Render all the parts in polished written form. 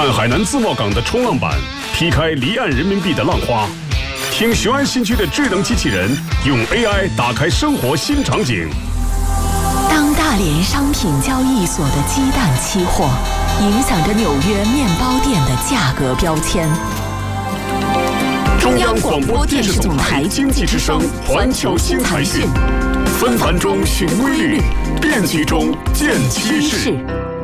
看海南自贸港的冲浪板劈开离岸人民币的浪花，听雄安新区的智能机器人用 AI 打开生活新场景。 当大连商品交易所的鸡蛋期货影响着纽约面包店的价格标签。 中央广播电视总台经济之声环球新财讯，纷繁中寻规律，变局中见趋势。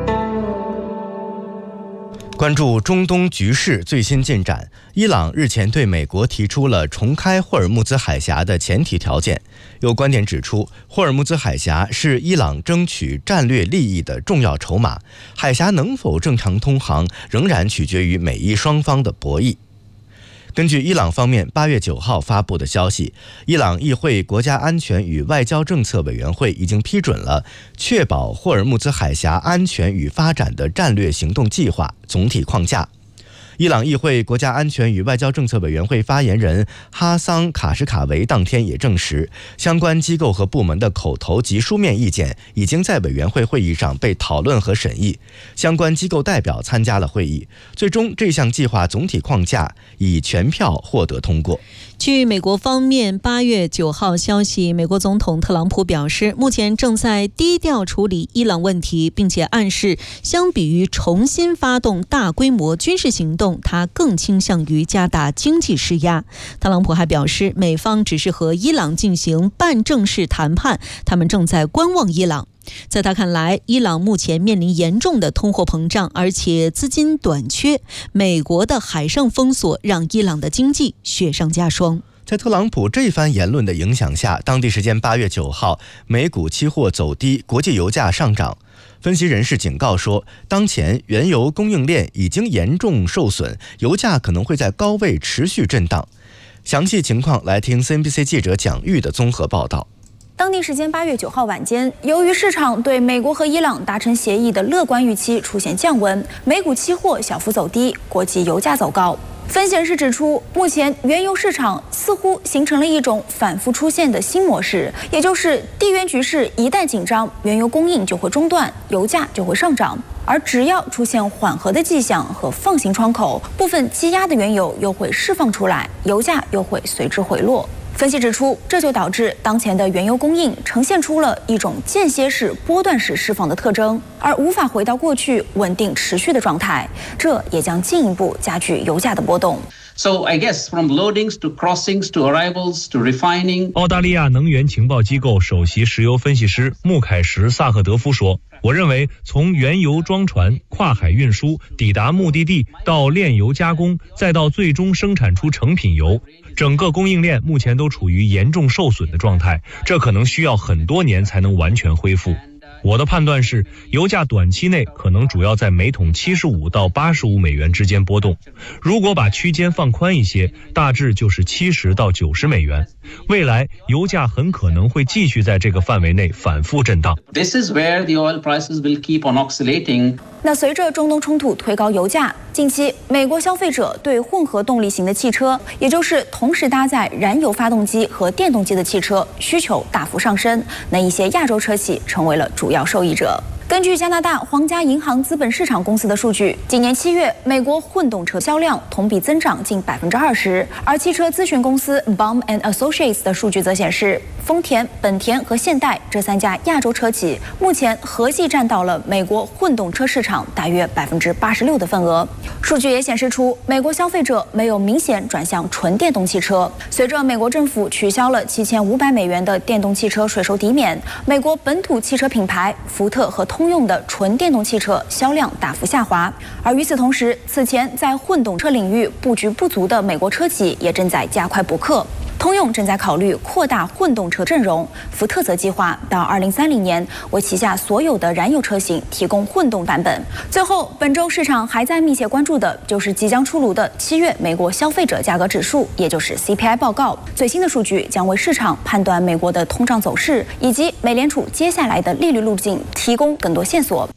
关注中东局势最新进展，伊朗日前对美国提出了重开霍尔木兹海峡的前提条件。有观点指出，霍尔木兹海峡是伊朗争取战略利益的重要筹码，海峡能否正常通航，仍然取决于美伊双方的博弈。根据伊朗方面8月9号发布的消息，伊朗议会国家安全与外交政策委员会已经批准了确保霍尔木兹海峡安全与发展的战略行动计划总体框架。伊朗议会国家安全与外交政策委员会发言人哈桑卡什卡维当天也证实，相关机构和部门的口头及书面意见已经在委员会会议上被讨论和审议，相关机构代表参加了会议，最终这项计划总体框架以全票获得通过。 据美国方面8月9号消息，美国总统特朗普表示，目前正在低调处理伊朗问题，并且暗示相比于重新发动大规模军事行动，他更倾向于加大经济施压。特朗普还表示，美方只是和伊朗进行半正式谈判，他们正在观望伊朗。在他看来，伊朗目前面临严重的通货膨胀，而且资金短缺，美国的海上封锁让伊朗的经济雪上加霜。 在特朗普这番言论的影响下，当地时间8月9号，美股期货走低，国际油价上涨。分析人士警告说，当前原油供应链已经严重受损，油价可能会在高位持续震荡。详细情况来听 CNBC 记者蒋玉的综合报道。 当地时间8月9号晚间，由于市场对美国和伊朗达成协议的乐观预期出现降温，美股期货小幅走低，国际油价走高。分析人士指出，目前原油市场似乎形成了一种反复出现的新模式，也就是地缘局势一旦紧张，原油供应就会中断，油价就会上涨。而只要出现缓和的迹象和放行窗口，部分积压的原油又会释放出来，油价又会随之回落。分析指出，这就导致当前的原油供应呈现出了一种间歇式、波段式释放的特征，而无法回到过去稳定持续的状态，这也将进一步加剧油价的波动。 So I guess from loadings to crossings to arrivals to refining。 澳大利亚能源情报机构首席石油分析师穆凯什·萨赫德夫说，我认为从原油装船、跨海运输、抵达目的地到炼油加工，再到最终生产出成品油，整个供应链目前都处于严重受损的状态，这可能需要很多年才能完全恢复。我的判断是，油价短期内可能主要在每桶75到85美元之间波动，如果把区间放宽一些，大致就是70到90美元。未来油价很可能会继续在这个范围内反复震荡。 This is where the oil prices will keep on oscillating。 那随着中东冲突推高油价，近期美国消费者对混合动力型的汽车，也就是同时搭载燃油发动机和电动机的汽车需求大幅上升，那一些亚洲车企成为了主要受益者。根据加拿大皇家银行资本市场公司的数据，今年7月，美国混动车销量同比增长近20%，而汽车咨询公司 Baum & Associates 的数据则显示，丰田、本田和现代这3家亚洲车企目前合计占到了美国混动车市场大约86%的份额。数据也显示出，美国消费者没有明显转向纯电动汽车。随着美国政府取消了7500美元的电动汽车税收抵免，美国本土汽车品牌福特和通用的纯电动汽车销量大幅下滑。而与此同时，此前在混动车领域布局不足的美国车企也正在加快补课。通用正在考虑扩大混动车阵容，福特则计划到2030年为旗下所有的燃油车型提供混动版本。最后，本周市场还在密切关注的就是即将出炉的7月美国消费者价格指数，也就是 CPI 报告。最新的数据将为市场判断美国的通胀走势以及美联储接下来的利率路径提供更多线索。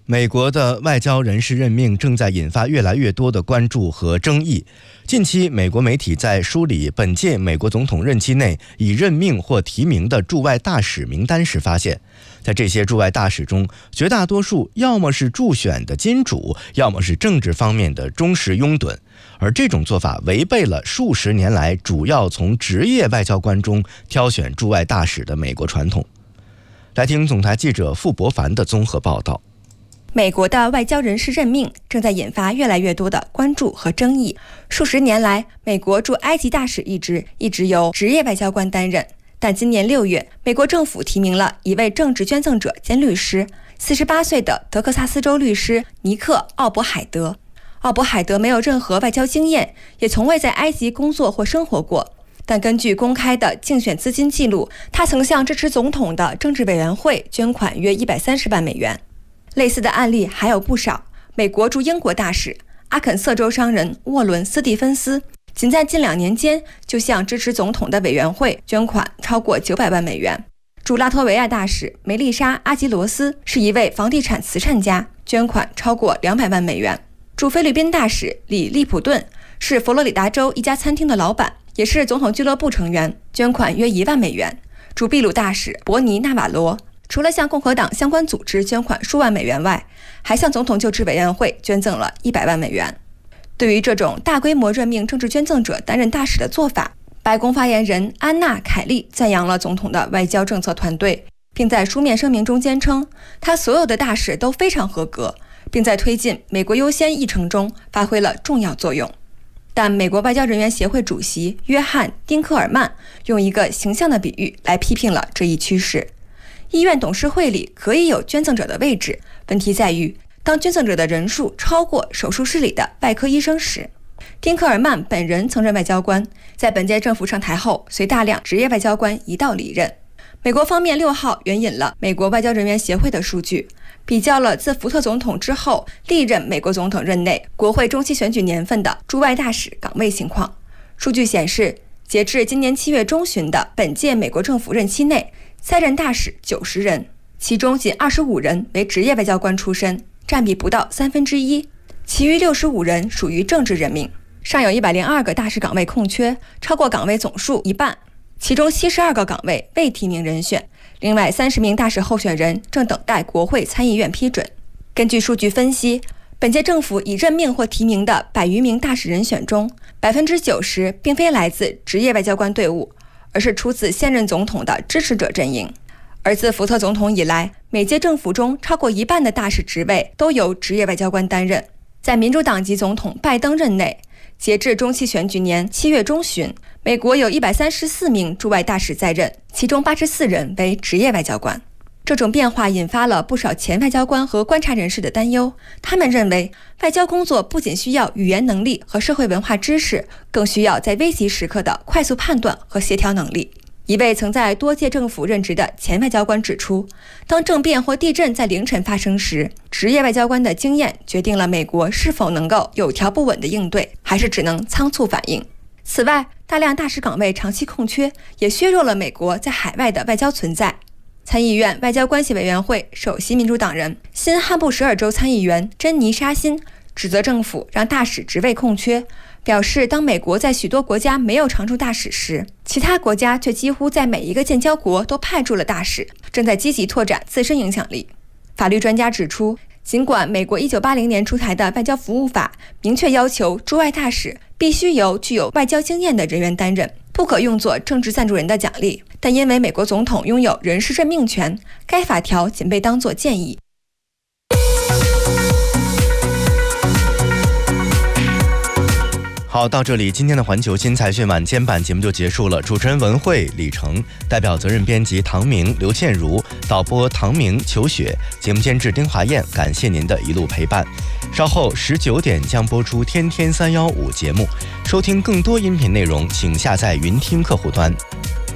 美国的外交人事任命正在引发越来越多的关注和争议。近期，美国媒体在梳理本届美国总统任期内已任命或提名的驻外大使名单时发现，在这些驻外大使中，绝大多数要么是助选的金主，要么是政治方面的忠实拥趸，而这种做法违背了数十年来主要从职业外交官中挑选驻外大使的美国传统。来听总台记者傅博凡的综合报道。 美国的外交人事任命正在引发越来越多的关注和争议。数十年来，美国驻埃及大使一职一直由职业外交官担任，但今年6月，美国政府提名了一位政治捐赠者兼律师，48岁的德克萨斯州律师尼克·奥伯海德。奥伯海德没有任何外交经验，也从未在埃及工作或生活过。但根据公开的竞选资金记录，他曾向支持总统的政治委员会捐款约130万美元。类似的案例还有不少。美国驻英国大使、阿肯色州商人沃伦·斯蒂芬斯，仅在近2年间就向支持总统的委员会捐款超过900万美元。驻拉脱维亚大使梅丽莎·阿吉罗斯是一位房地产慈善家，捐款超过200万美元。驻菲律宾大使里利普顿是佛罗里达州一家餐厅的老板，也是总统俱乐部成员，捐款约1万美元。驻秘鲁大使伯尼·纳瓦罗除了向共和党相关组织捐款数万美元外，还向总统就职委员会捐赠了100万美元。对于这种大规模任命政治捐赠者担任大使的做法，白宫发言人安娜·凯利赞扬了总统的外交政策团队，并在书面声明中坚称，他所有的大使都非常合格，并在推进美国优先议程中发挥了重要作用。但美国外交人员协会主席约翰·丁克尔曼用一个形象的比喻来批评了这一趋势。医院董事会里可以有捐赠者的位置，问题在于当捐赠者的人数超过手术室里的外科医生时。丁克尔曼本人曾任外交官，在本届政府上台后，随大量职业外交官一道离任。美国方面6号援引了美国外交人员协会的数据，比较了自福特总统之后历任美国总统任内国会中期选举年份的驻外大使岗位情况。数据显示，截至今年7月中旬的本届美国政府任期内，在任大使90人，其中仅25人为职业外交官出身，占比不到1/3，其余65人属于政治任命。尚有102个大使岗位空缺，超过岗位总数一半，其中72个岗位未提名人选，另外30名大使候选人正等待国会参议院批准。根据数据分析，本届政府已任命或提名的100余名大使人选中，90%并非来自职业外交官队伍，而是出自现任总统的支持者阵营。而自福特总统以来，每届政府中超过一半的大使职位都由职业外交官担任。在民主党籍总统拜登任内，截至中期选举年7月中旬，美国有134名驻外大使在任，其中84人为职业外交官。这种变化引发了不少前外交官和观察人士的担忧，他们认为外交工作不仅需要语言能力和社会文化知识，更需要在危急时刻的快速判断和协调能力。一位曾在多届政府任职的前外交官指出，当政变或地震在凌晨发生时，职业外交官的经验决定了美国是否能够有条不紊地应对，还是只能仓促反应。此外，大量大使岗位长期空缺，也削弱了美国在海外的外交存在。参议院外交关系委员会首席民主党人、新罕布什尔州参议员珍妮·沙辛指责政府让大使职位空缺，表示当美国在许多国家没有常驻大使时，其他国家却几乎在每一个建交国都派驻了大使，正在积极拓展自身影响力。法律专家指出，尽管美国1980年出台的外交服务法明确要求驻外大使必须由具有外交经验的人员担任，不可用作政治赞助人的奖励，但因为美国总统拥有人事任命权，该法条仅被当作建议。 好，到这里，今天的环球新财讯晚间版节目就结束了。主持人文慧、李成，代表责任编辑唐明、刘倩茹，导播唐明、裘雪，节目监制丁华燕。感谢您的一路陪伴。稍后19点将播出天天315节目，收听更多音频内容，请下载云听客户端。